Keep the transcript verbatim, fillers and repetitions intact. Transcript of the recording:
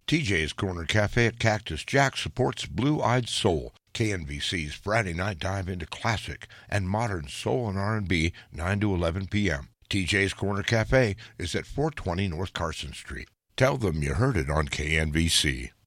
T J's Corner Cafe at Cactus Jack supports Blue-Eyed Soul, K N V C's Friday night dive into classic and modern soul and R and B, nine to eleven p.m. T J's Corner Cafe is at four twenty North Carson Street. Tell them you heard it on K N V C.